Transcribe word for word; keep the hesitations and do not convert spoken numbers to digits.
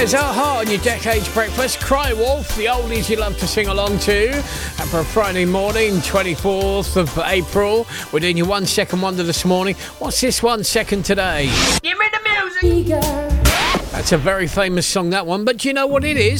There's our heart on your Decades Breakfast. Cry Wolf, the oldies you love to sing along to. And for a Friday morning, twenty-fourth of April, we're doing your one second wonder this morning. What's this one second today? Give me the music. That's a very famous song, that one. But do you know what it is?